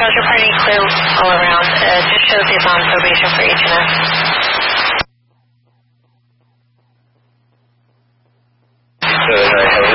Roger, party clear all around. Just shows he's on probation for H&S. So,